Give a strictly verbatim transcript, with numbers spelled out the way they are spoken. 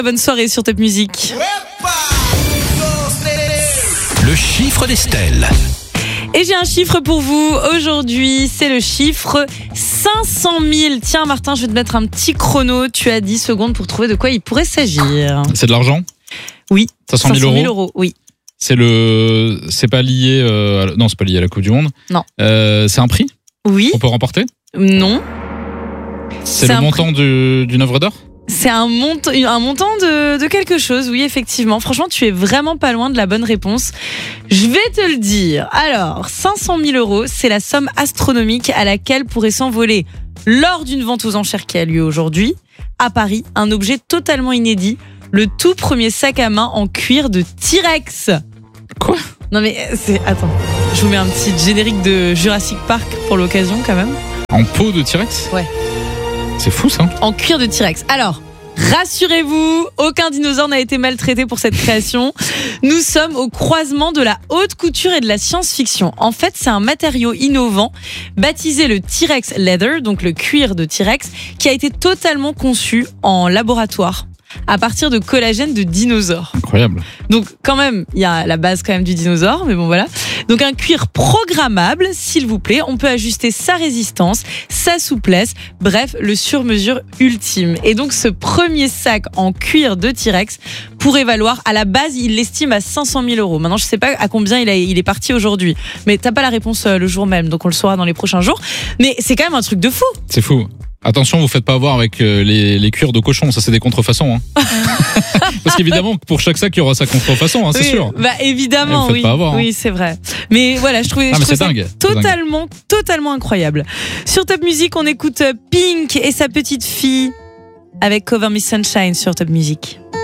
très bonne soirée sur Top Music. Le chiffre d'Estelle. Et j'ai un chiffre pour vous aujourd'hui, c'est le chiffre cinq cent mille. Tiens Martin, je vais te mettre un petit chrono, tu as dix secondes pour trouver de quoi il pourrait s'agir. C'est de l'argent ? Oui. cinq cent mille euros. Oui. C'est le, c'est pas lié, euh, à la... non, c'est pas lié à la Coupe du Monde. Non. Euh, c'est un prix Oui. qu'on peut remporter ? Non. C'est, C'est le un montant du, d'une œuvre d'art ? C'est un, mont- un montant de, de quelque chose, oui, effectivement. Franchement, tu es vraiment pas loin de la bonne réponse. Je vais te le dire. Alors, cinq cent mille euros, c'est la somme astronomique à laquelle pourrait s'envoler, lors d'une vente aux enchères qui a lieu aujourd'hui, à Paris, un objet totalement inédit, le tout premier sac à main en cuir de T-Rex. Quoi ? Non mais, c'est... Attends, je vous mets un petit générique de Jurassic Park pour l'occasion, quand même. En peau de T-Rex ? Ouais. C'est fou ça. En cuir de T-Rex. Alors, rassurez-vous, aucun dinosaure n'a été maltraité pour cette création. Nous sommes au croisement de la haute couture et de la science-fiction. En fait, c'est un matériau innovant, baptisé le T-Rex Leather, donc le cuir de T-Rex, qui a été totalement conçu en laboratoire à partir de collagène de dinosaures. Incroyable. Donc quand même, il y a la base quand même du dinosaure, mais bon voilà. Donc un cuir programmable, s'il vous plaît. On peut ajuster sa résistance, sa souplesse, bref, le sur-mesure ultime. Et donc ce premier sac en cuir de T-Rex pourrait valoir, à la base, il l'estime à cinq cent mille euros. Maintenant, je sais pas à combien il, a, il est parti aujourd'hui. Mais t'as pas la réponse le jour même, donc on le saura dans les prochains jours. Mais c'est quand même un truc de fou. C'est fou. Attention, vous faites pas avoir avec euh, les, les cuirs de cochon, ça c'est des contrefaçons. Hein. Parce qu'évidemment, pour chaque sac, il y aura sa contrefaçon, hein, c'est oui, sûr. Bah évidemment, vous faites oui, pas avoir, hein. oui, c'est vrai. Mais voilà, je trouvais, Ah, je mais trouvais c'est ça dingue. totalement, totalement incroyable. Sur Top Music, on écoute Pink et sa petite fille avec Cover Me Sunshine sur Top Music.